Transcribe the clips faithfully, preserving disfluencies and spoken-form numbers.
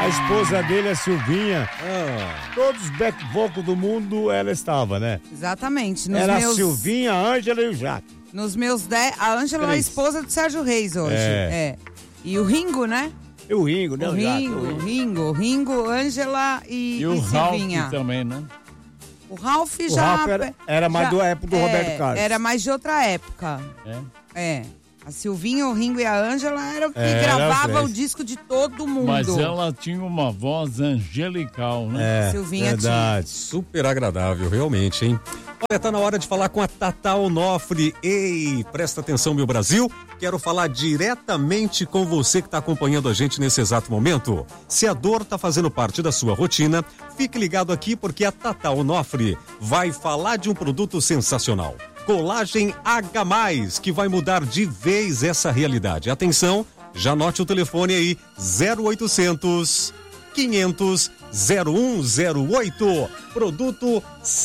A esposa dele é Silvinha. Ah. Todos os back vocal do mundo ela estava, né? Exatamente. Nos Era meus... a Silvinha, a Ângela e o Jaque. Nos meus dez... A Ângela é a esposa do Sérgio Reis hoje. É. é. E o Ringo, né? E o Ringo, né? O Ringo, o Ringo, o Ringo, Ângela e, e o e Silvinha. Ralph também, né? O Ralph o já... Ralph era, era mais já, da época do é, Roberto Carlos. Era mais de outra época. É? É. A Silvinha, o Ringo e a Ângela eram que é, gravavam o disco de todo mundo. Mas ela tinha uma voz angelical, né? É, Silvinha verdade. tinha. Super agradável, realmente, hein? Olha, tá na hora de falar com a Tata Onofre. Ei, presta atenção, meu Brasil. Quero falar diretamente com você que está acompanhando a gente nesse exato momento. Se a dor tá fazendo parte da sua rotina, fique ligado aqui porque a Tata Onofre vai falar de um produto sensacional. Colagem H mais, que vai mudar de vez essa realidade. Atenção, já anote o telefone aí, zero oitocentos, quinhentos, zero um zero oito. Produto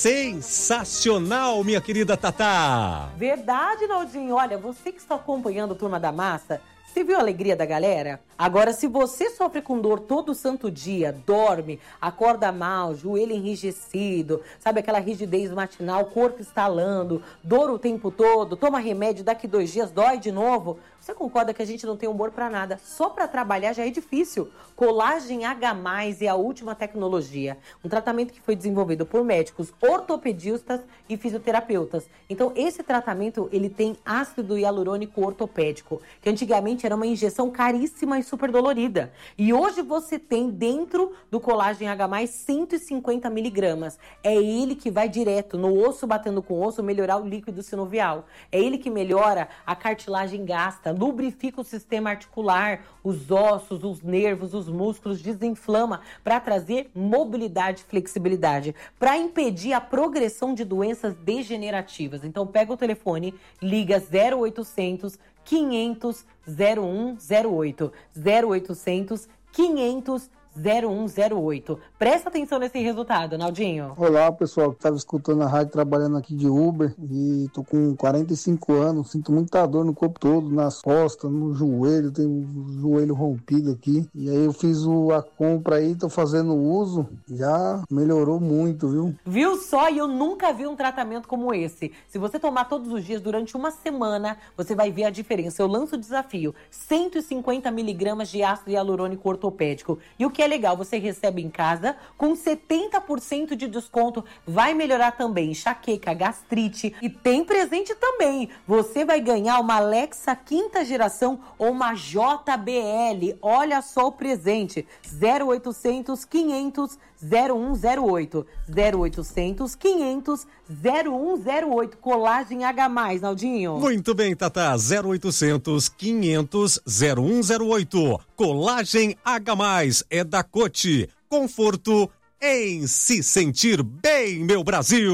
sensacional, minha querida Tatá. Verdade, Naldinho. Olha, você que está acompanhando a Turma da Massa, você viu a alegria da galera? Agora, se você sofre com dor todo santo dia, dorme, acorda mal, joelho enrijecido, sabe aquela rigidez matinal, corpo estalando, dor o tempo todo, toma remédio, daqui dois dias dói de novo, você concorda que a gente não tem humor pra nada? Só pra trabalhar já é difícil. Colagem H mais é a última tecnologia. Um tratamento que foi desenvolvido por médicos ortopedistas e fisioterapeutas. Então, esse tratamento, ele tem ácido hialurônico ortopédico, que antigamente era uma injeção caríssima e super dolorida. E hoje você tem dentro do Colagem H mais cento e cinquenta miligramas. É ele que vai direto no osso, batendo com osso, melhorar o líquido sinovial. É ele que melhora a cartilagem gasta, lubrifica o sistema articular, os ossos, os nervos, os músculos, desinflama para trazer mobilidade e flexibilidade, para impedir a progressão de doenças degenerativas. Então pega o telefone, liga zero oitocentos, quinhentos, zero um zero oito, zero oitocentos, quinhentos, zero um zero oito. Presta atenção nesse resultado, Naldinho. Olá, pessoal que estava escutando a rádio, trabalhando aqui de Uber, e tô com quarenta e cinco anos, sinto muita dor no corpo todo, nas costas, no joelho, tenho o joelho rompido aqui, e aí eu fiz o, a compra aí, tô fazendo uso, já melhorou muito, viu? Viu só? E eu nunca vi um tratamento como esse. Se você tomar todos os dias durante uma semana, você vai ver a diferença. Eu lanço o desafio, cento e cinquenta miligramas de ácido hialurônico ortopédico. E o que é legal, você recebe em casa com setenta por cento de desconto. Vai melhorar também enxaqueca, gastrite. E tem presente também. Você vai ganhar uma Alexa quinta geração ou uma J B L. Olha só o presente. zero oitocentos, quinhentos, zero um zero oito. zero oitocentos, quinhentos, zero um zero oito. Colagem H mais, Naldinho. Muito bem, Tatá. zero oitocentos, quinhentos, zero um zero oito. Colagem H mais é da Coty. Conforto em se sentir bem, meu Brasil.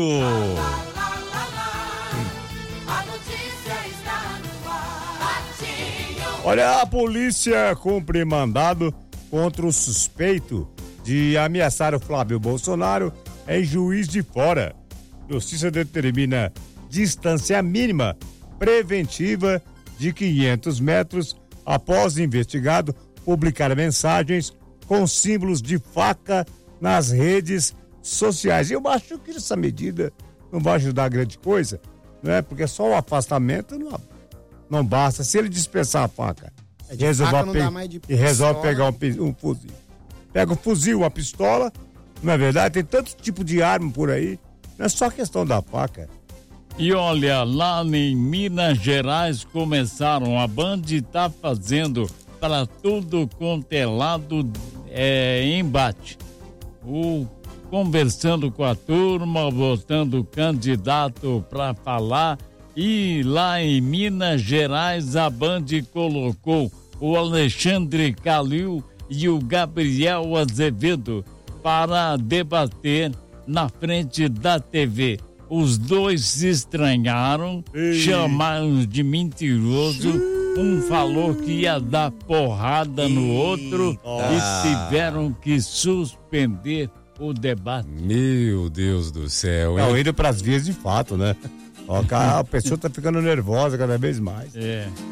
Olha, a polícia cumpre mandado contra o suspeito de ameaçar o Flávio Bolsonaro em Juiz de Fora. Justiça determina distância mínima preventiva de quinhentos metros após o investigado publicar mensagens com símbolos de faca nas redes sociais. Eu acho que essa medida não vai ajudar grande coisa, não é? Porque só o afastamento não, não basta. Se ele dispensar a faca, é de resolve faca não pe- dá mais de e resolve pistola. pegar um, um fuzil. Pega um fuzil, uma pistola, não é verdade? Tem tanto tipo de arma por aí, não é só questão da faca. E olha, lá em Minas Gerais começaram, a Band tá fazendo para tudo quanto é lado é, embate. O, conversando com a turma, botando candidato para falar. E lá em Minas Gerais a Band colocou o Alexandre Calil e o Gabriel Azevedo para debater na frente da T V. Os dois se estranharam, Ei. chamaram de mentiroso. Um falou que ia dar porrada no outro ah. e tiveram que suspender o debate. Meu Deus do céu. Estão indo para as vias de fato, né? Ó, a pessoa tá ficando nervosa cada vez mais. É.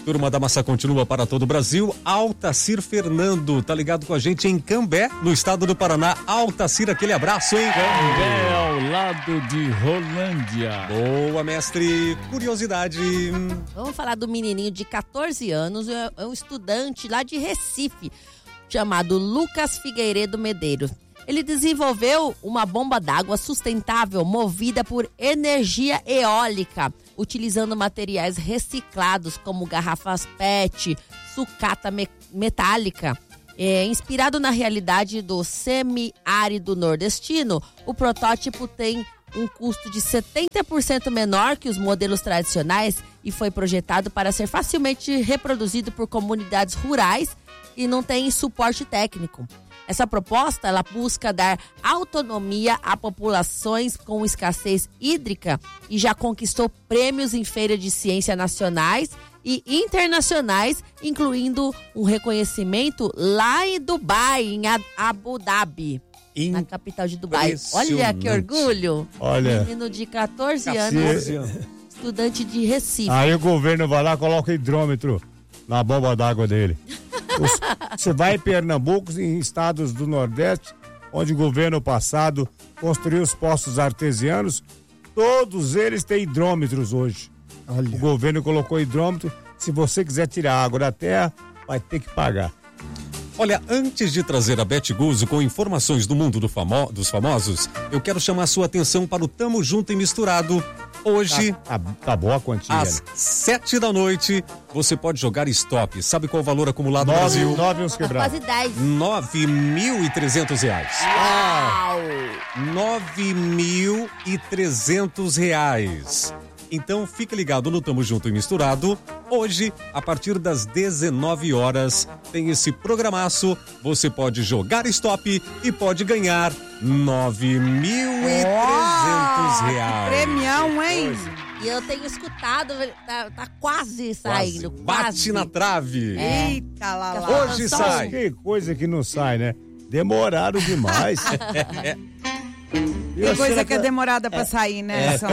Turma da Massa continua para todo o Brasil. Altacir Fernando, tá ligado com a gente em Cambé, no estado do Paraná. Altacir, aquele abraço, hein? Cambé, ao lado de Rolândia. Boa, mestre. Curiosidade. Vamos falar do menininho de catorze anos, é um estudante lá de Recife, chamado Lucas Figueiredo Medeiros. Ele desenvolveu uma bomba d'água sustentável movida por energia eólica, utilizando materiais reciclados como garrafas P E T, sucata me- metálica. É, inspirado na realidade do semiárido nordestino, o protótipo tem um custo de setenta por cento menor que os modelos tradicionais e foi projetado para ser facilmente reproduzido por comunidades rurais e não tem suporte técnico. Essa proposta, ela busca dar autonomia a populações com escassez hídrica e já conquistou prêmios em feiras de ciência nacionais e internacionais, incluindo um reconhecimento lá em Dubai, em Abu Dhabi, na capital de Dubai. Olha que orgulho! Olha. Menino de catorze anos, estudante de Recife. Aí o governo vai lá e coloca hidrômetro na bomba d'água dele. Os, você vai em Pernambuco, em estados do Nordeste, onde o governo passado construiu os postos artesianos, todos eles têm hidrômetros hoje. Olha. O governo colocou hidrômetro. Se você quiser tirar água da terra, vai ter que pagar. Olha, antes de trazer a Beth Guzzo com informações do mundo do famo- dos famosos, eu quero chamar a sua atenção para o Tamo Junto e Misturado. Hoje, Tá, tá, tá boa a quantia. às sete da noite, você pode jogar stop. Sabe qual o valor acumulado no Nove, Brasil? nove uns Tá quebrados. quase dez. nove mil e trezentos reais. nove mil e trezentos reais. Então fique ligado no Tamo Junto e Misturado. Hoje, a partir das dezenove horas, tem esse programaço. Você pode jogar stop e pode ganhar nove mil e trezentos reais. Premião, hein? E eu tenho escutado, tá, tá quase saindo. Quase. Quase. Bate na trave. Eita lá lá. Hoje Só sai. Que coisa que não sai, né? Demoraram demais. Tem coisa que é demorada pra sair, né? São-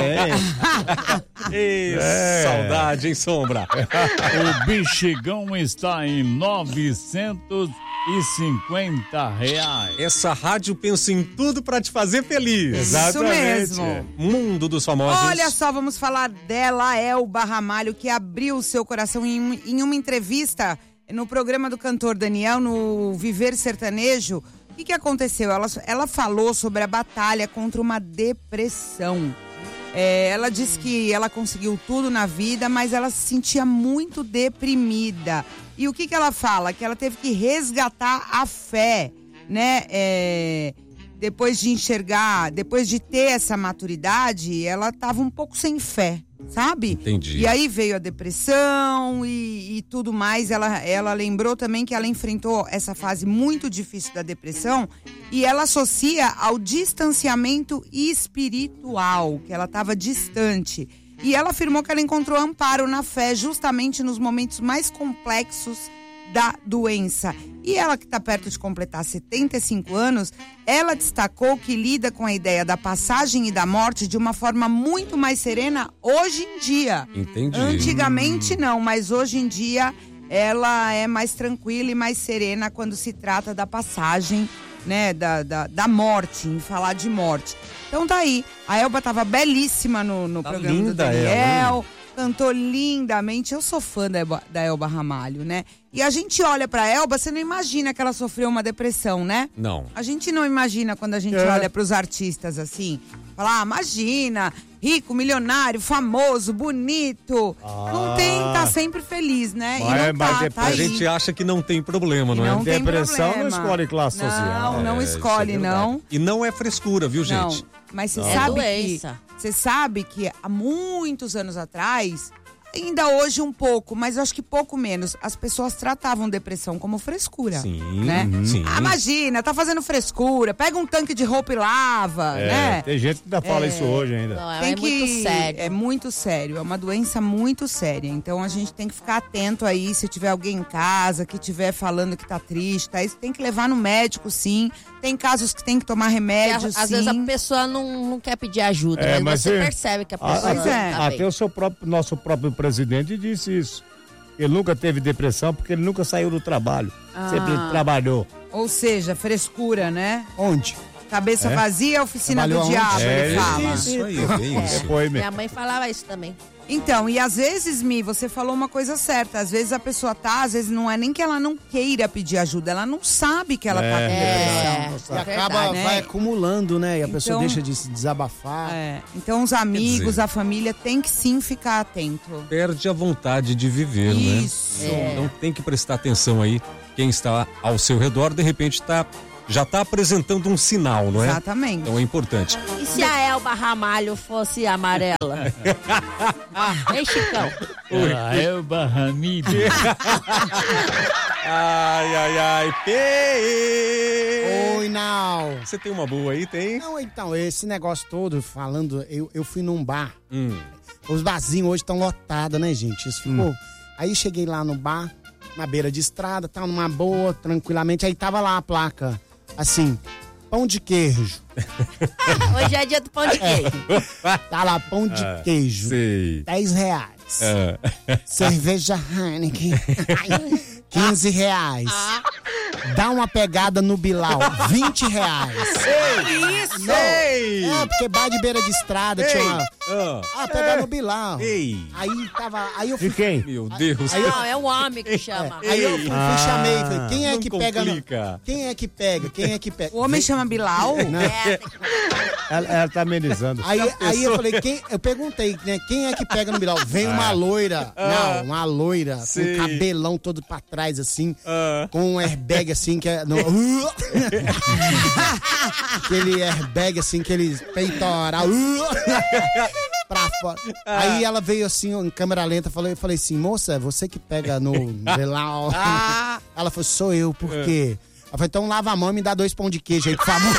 Ei, É. saudade, hein, Sombra? O bexigão está em novecentos e cinquenta reais. Essa rádio pensa em tudo pra te fazer feliz. Isso mesmo. Mundo dos famosos. Olha só, vamos falar dela, Elba Ramalho, que abriu o seu coração em, em uma entrevista no programa do cantor Daniel, no Viver Sertanejo. O que, que aconteceu? Ela, ela falou sobre a batalha contra uma depressão. É, ela disse que ela conseguiu tudo na vida, mas ela se sentia muito deprimida. E o que, que ela fala? Que ela teve que resgatar a fé, né? É, depois de enxergar, depois de ter essa maturidade, ela estava um pouco sem fé, sabe? Entendi. E aí veio a depressão e, e tudo mais. Ela, ela lembrou também que ela enfrentou essa fase muito difícil da depressão e ela associa ao distanciamento espiritual, que ela estava distante. E ela afirmou que ela encontrou amparo na fé justamente nos momentos mais complexos da doença. E ela, que está perto de completar setenta e cinco anos, ela destacou que lida com a ideia da passagem e da morte de uma forma muito mais serena hoje em dia. Entendi. Antigamente não, mas hoje em dia ela é mais tranquila e mais serena quando se trata da passagem, né, da, da, da morte, em falar de morte. Então tá aí, a Elba tava belíssima no, no Tá programa do linda Daniel, ela, cantou lindamente. Eu sou fã da Elba, da Elba Ramalho, né? E a gente olha pra Elba, você não imagina que ela sofreu uma depressão, né? Não. A gente não imagina quando a gente É. olha pros artistas assim. Falar, ah, imagina, rico, milionário, famoso, bonito. Não tem, tá sempre feliz, né? Mas- e não mas tá, depois tá A aí. gente acha que não tem problema, não, E é? não tem Depressão problema. não escolhe classe social. Não, não É, escolhe, isso é não. E não é frescura, viu, Não, gente? mas você É sabe doença. que você sabe que há muitos anos atrás, ainda hoje um pouco, mas eu acho que pouco menos, as pessoas tratavam depressão como frescura. Sim, né? uhum. sim. Ah, imagina, tá fazendo frescura, pega um tanque de roupa e lava, É, né? tem gente que ainda fala É. isso hoje ainda. Não, é, Tem é que, muito sério. É muito sério, é uma doença muito séria. Então a gente tem que ficar atento aí, se tiver alguém em casa que estiver falando que tá triste, tá? Isso tem que levar no médico, sim. Tem casos que tem que tomar E remédio, a- sim. às vezes a pessoa não, não quer pedir ajuda, É, mas, mas você você- percebe que a A- pessoa Pois é. tá Até bem. o seu próprio, nosso próprio presidente disse isso. Ele nunca teve depressão porque ele nunca saiu do trabalho. Ah. Sempre trabalhou. Ou seja, frescura, né? Onde? Cabeça É? vazia, oficina Trabalhou do aonde? diabo, É, ele fala. Isso aí, bem isso. Depois, Minha mãe falava isso também. Então, e às vezes, Mi, você falou uma coisa certa. Às vezes a pessoa tá, às vezes não é nem que ela não queira pedir ajuda, ela não sabe que ela tá com É, depressão. E é acaba, verdade, vai né? acumulando, né? E a pessoa Então- deixa de se desabafar. É, então os amigos, dizer- a família tem que sim ficar atento. Perde a vontade de viver, Isso. né? Então tem que prestar atenção aí. Quem está ao seu redor, de repente, tá, já está apresentando um sinal, não é? Exatamente. Então é importante. E se a Elba Ramalho fosse amarela? Hein, Chicão? A Elba Ramírez. Ai, ai, ai. P. Oi, não. Você tem uma boa aí, tem? Não, então, esse negócio todo, falando, eu, eu fui num bar. Hum. Os barzinhos hoje estão lotados, né, gente? Isso ficou. Aí cheguei lá no bar, na beira de estrada, tal, numa boa, tranquilamente. Aí tava lá a placa, assim, pão de queijo. Hoje é dia do pão de queijo. Tá lá, pão de queijo. Sei. dez reais. Ah. Cerveja Heineken. quinze reais. Dá uma pegada no Bilal. vinte reais. Isso! Não. É, porque bar de beira de estrada tinha uma... Ah. Ah, pegar no Bilal. Ei. Aí tava... Aí eu fui... De quem? Meu Deus. Não, é um homem que chama. Aí eu fui, fui chamei, falei, quem é não que pega no... complica. Quem é que pega? Quem é que pega? O homem chama Bilal? Não. É, Ela, ela tá amenizando. Aí, aí eu falei, quem, eu perguntei, né, quem é que pega no Bilal? Vem uma loira, não, uma loira, Sei. com cabelão todo pra trás, assim, Ah. com um airbag, assim, que é... No, aquele airbag, assim, aquele peitoral, pra fora. Aí ela veio, assim, em câmera lenta, falei, eu falei assim, moça, é você que pega no Bilal? Ela falou, sou eu, por quê? Ela falou, então lava a mão e me dá dois pão de queijo aí, por favor.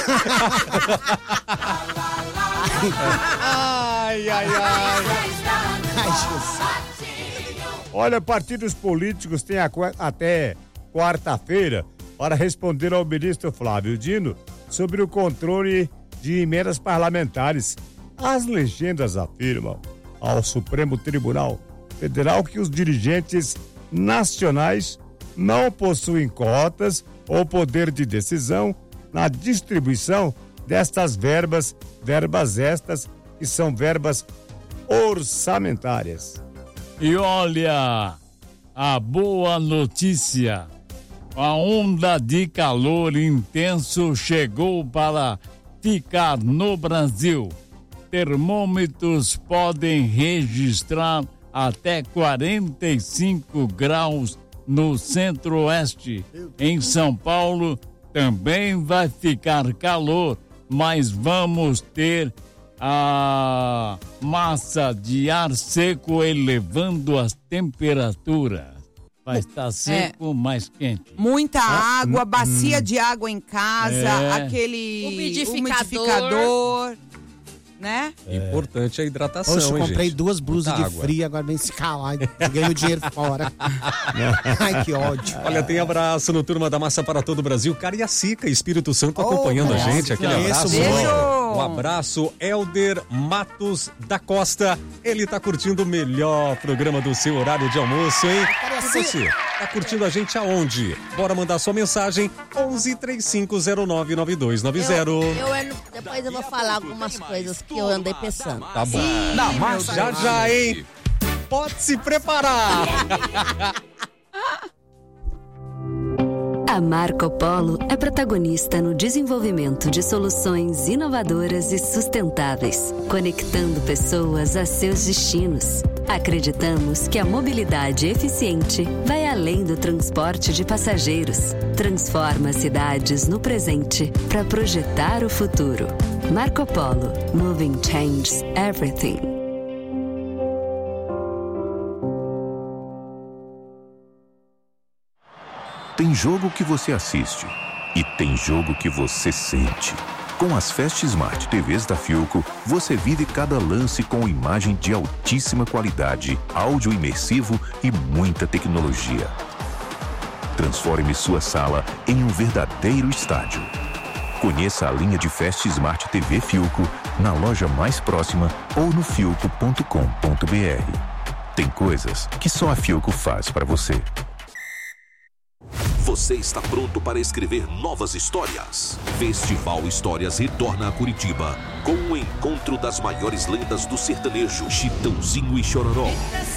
Ai, ai, ai. Ai, Jesus. Olha, partidos políticos têm a qua- até quarta-feira para responder ao ministro Flávio Dino sobre o controle de emendas parlamentares. As legendas afirmam ao Supremo Tribunal Federal que os dirigentes nacionais não possuem cotas ou poder de decisão na distribuição destas verbas, verbas estas que são verbas orçamentárias. E olha, a boa notícia. A onda de calor intenso chegou para ficar no Brasil. Termômetros podem registrar até quarenta e cinco graus no centro-oeste. Em São Paulo também vai ficar calor, mas vamos ter a massa de ar seco elevando as temperaturas. Vai estar seco, mais quente. Muita Ah, água, hum, bacia de água em casa, É. aquele Umidificador. umidificador, né? Importante a hidratação, Poxa, eu hein, comprei gente? duas blusas Muita de água. frio, agora vem se calar. Ganhei o dinheiro fora. Ai, que ódio. Olha, tem abraço no Turma da Massa para todo o Brasil. Cariacica, Espírito Santo, Oh, acompanhando a nossa, gente. Aquele conheço abraço. muito. Beijo. Um abraço, Helder Matos da Costa. Ele tá curtindo o melhor programa do seu horário de almoço, hein? E você, tá curtindo a gente aonde? Bora mandar sua mensagem onze, três cinco zero nove, nove dois nove zero. Eu, eu, depois eu vou falar algumas coisas que eu andei pensando. Tá bom. Já, já, hein? Pode se preparar. A Marco Polo é protagonista no desenvolvimento de soluções inovadoras e sustentáveis, conectando pessoas a seus destinos. Acreditamos que a mobilidade eficiente vai além do transporte de passageiros. Transforma cidades no presente para projetar o futuro. Marco Polo. Moving changes everything. Tem jogo que você assiste e tem jogo que você sente. Com as Fast Smart T Vs da Fiuco, você vive cada lance com imagem de altíssima qualidade, áudio imersivo e muita tecnologia. Transforme sua sala em um verdadeiro estádio. Conheça a linha de Fast Smart T V Fiuco na loja mais próxima ou no fiuco ponto com ponto br. Tem coisas que só a Philco faz pra você. Você está pronto para escrever novas histórias? Festival Histórias retorna a Curitiba com o encontro das maiores lendas do sertanejo, Chitãozinho e Chororó.